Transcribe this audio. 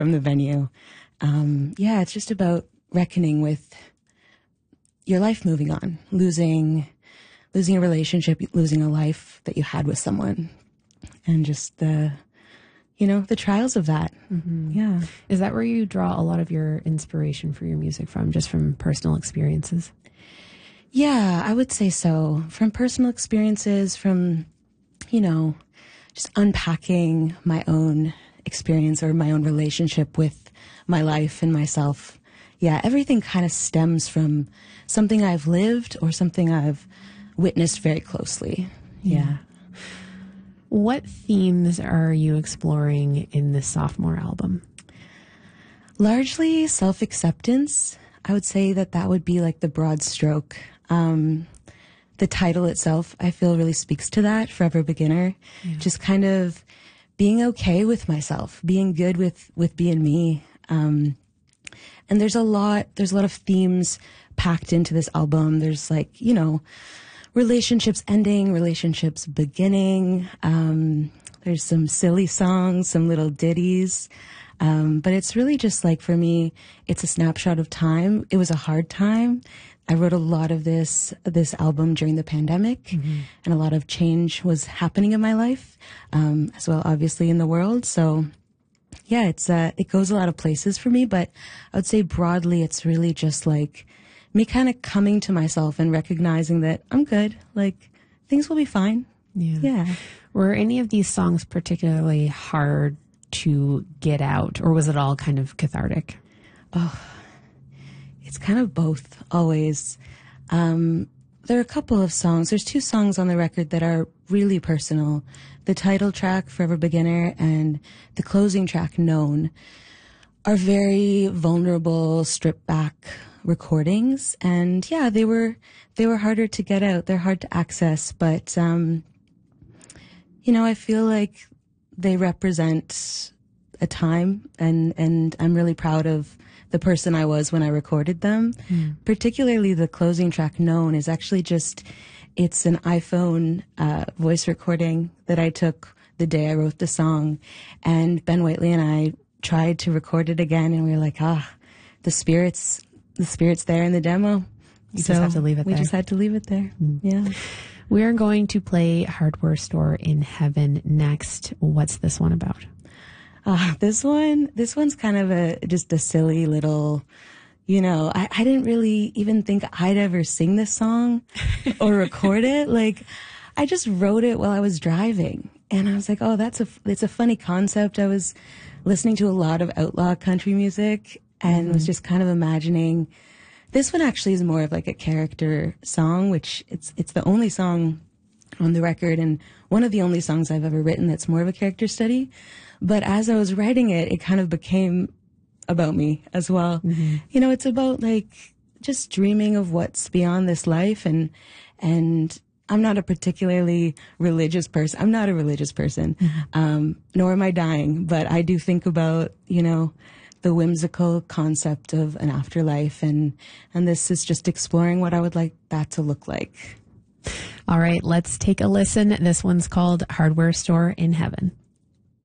from the venue. Yeah, it's just about reckoning with your life moving on, losing a relationship, losing a life that you had with someone, and just the trials of that. Mm-hmm. Yeah. Is that where you draw a lot of your inspiration for your music from, just from personal experiences? Yeah, I would say so. From personal experiences, from, just unpacking my own experience or my own relationship with my life and myself. Yeah, everything kind of stems from something I've lived or something I've witnessed very closely. Yeah. What themes are you exploring in this sophomore album? Largely self-acceptance. I would say that would be like the broad stroke. The title itself, I feel, really speaks to that, Forever Beginner. Yeah. Just kind of being okay with myself, being good with being me. And there's a lot of themes packed into this album. There's relationships ending, relationships beginning. There's some silly songs, some little ditties. But it's really just for me, it's a snapshot of time. It was a hard time. I wrote a lot of this album during the pandemic, and a lot of change was happening in my life, as well, obviously, in the world. So yeah, it goes a lot of places for me, but I would say broadly, it's really just me kind of coming to myself and recognizing that I'm good. Things will be fine. Yeah. Were any of these songs particularly hard to get out, or was it all kind of cathartic? Oh, it's kind of both, always. There are a couple of songs. There's 2 songs on the record that are really personal. The title track, Forever Beginner, and the closing track, Known, are very vulnerable, stripped back recordings. And yeah, they were harder to get out. They're hard to access, but, I feel like they represent a time, and I'm really proud of the person I was when I recorded them. Particularly the closing track, Known, is actually it's an iPhone voice recording that I took the day I wrote the song, and Ben Waitley and I tried to record it again, and we were like, the spirit's there in the demo. You just have to leave it there. We just had to leave it there. Yeah. We're going to play Hardware Store in Heaven next. What's this one about? This one's kind of just a silly little, I didn't really even think I'd ever sing this song or record it. I just wrote it while I was driving, and I was like, oh, it's a funny concept. I was listening to a lot of outlaw country music and was just kind of imagining. This one actually is more of a character song, which it's the only song on the record and one of the only songs I've ever written that's more of a character study. But as I was writing it, it kind of became about me as well. It's about just dreaming of what's beyond this life, and I'm not a particularly religious person. I'm not a religious person, nor am I dying, but I do think about, the whimsical concept of an afterlife, and this is just exploring what I would like that to look like. All right, let's take a listen. This one's called Hardware Store in Heaven.